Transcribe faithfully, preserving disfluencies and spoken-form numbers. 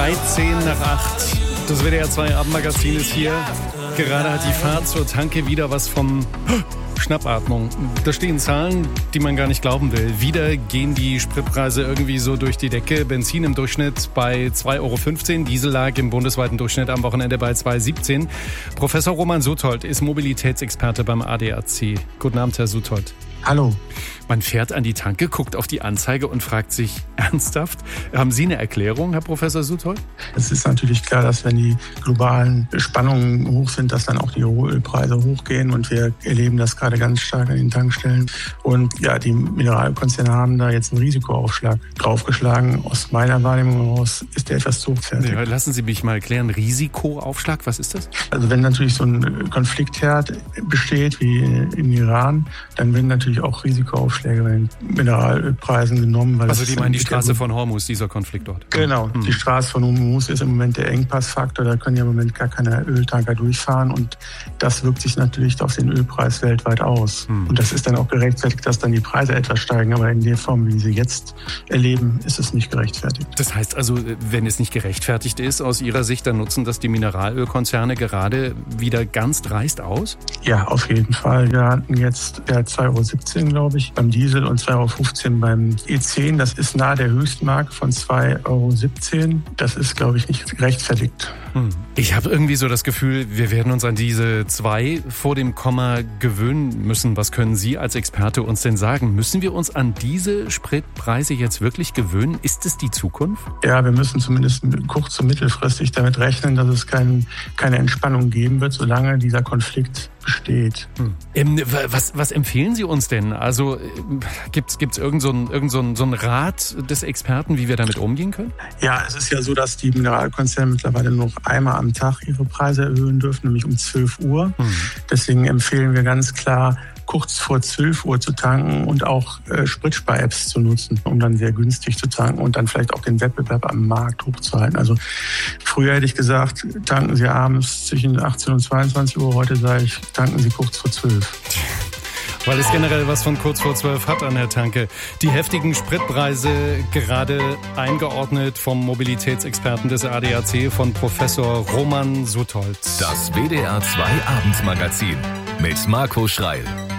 dreizehn nach acht. Das W D R zwei Abendmagazin ist hier. Gerade hat die Fahrt zur Tanke wieder was vom Schnappatmung. Da stehen Zahlen, die man gar nicht glauben will. Wieder gehen die Spritpreise irgendwie so durch die Decke. Benzin im Durchschnitt bei zwei Euro fünfzehn. Diesel lag im bundesweiten Durchschnitt am Wochenende bei zwei Euro siebzehn. Professor Roman Suthold ist Mobilitätsexperte beim A D A C. Guten Abend, Herr Suthold. Hallo. Man fährt an die Tanke, guckt auf die Anzeige und fragt sich ernsthaft, haben Sie eine Erklärung, Herr Professor Suthold? Es ist natürlich klar, dass wenn die globalen Spannungen hoch sind, dass dann auch die Ölpreise hochgehen und wir erleben das gerade ganz stark an den Tankstellen. Und ja, die Mineralkonzerne haben da jetzt einen Risikoaufschlag draufgeschlagen. Aus meiner Wahrnehmung heraus ist der etwas zu hochwertig. Ja, lassen Sie mich mal erklären, Risikoaufschlag, was ist das? Also wenn natürlich so ein Konfliktherd besteht wie im Iran, dann werden natürlich auch Risikoaufschläge bei den Mineralölpreisen genommen. Weil also die meinen die Straße von Hormuz, dieser Konflikt dort? Genau, hm. die Straße von Hormuz ist im Moment der Engpassfaktor. Da können ja im Moment gar keine Öltanker durchfahren und das wirkt sich natürlich auf den Ölpreis weltweit aus. Hm. Und das ist dann auch gerechtfertigt, dass dann die Preise etwas steigen. Aber in der Form, wie sie jetzt erleben, ist es nicht gerechtfertigt. Das heißt also, wenn es nicht gerechtfertigt ist aus Ihrer Sicht, dann nutzen das die Mineralölkonzerne gerade wieder ganz dreist aus? Ja, auf jeden Fall. Wir hatten jetzt ja, zwei Euro siebzehn, glaube ich, beim Diesel und zwei Euro fünfzehn beim E zehn. Das ist nahe der Höchstmarke von zwei Euro siebzehn. Das ist, glaube ich, nicht gerechtfertigt. Hm. Ich habe irgendwie so das Gefühl, wir werden uns an diese zwei vor dem Komma gewöhnen müssen. Was können Sie als Experte uns denn sagen? Müssen wir uns an diese Spritpreise jetzt wirklich gewöhnen? Ist es die Zukunft? Ja, wir müssen zumindest kurz- und mittelfristig damit rechnen, dass es kein, keine Entspannung geben wird, solange dieser Konflikt besteht. Hm. Ähm, was, was empfehlen Sie uns denn? Also gibt es irgend so einen irgend so ein, so ein Rat des Experten, wie wir damit umgehen können? Ja, es ist ja so, dass die Mineralkonzerne mittlerweile nur noch einmal am Tag ihre Preise erhöhen dürfen, nämlich um zwölf Uhr. Hm. Deswegen empfehlen wir ganz klar, kurz vor zwölf Uhr zu tanken und auch äh, Spritspar-Apps zu nutzen, um dann sehr günstig zu tanken und dann vielleicht auch den Wettbewerb am Markt hochzuhalten. Also früher hätte ich gesagt, tanken Sie abends zwischen achtzehn und zweiundzwanzig Uhr. Heute sage ich, tanken Sie kurz vor zwölf. Weil es generell was von kurz vor zwölf hat an der Tanke. Die heftigen Spritpreise gerade eingeordnet vom Mobilitätsexperten des A D A C, von Professor Roman Suthold. Das W D R zwei Abendmagazin mit Marco Schreil.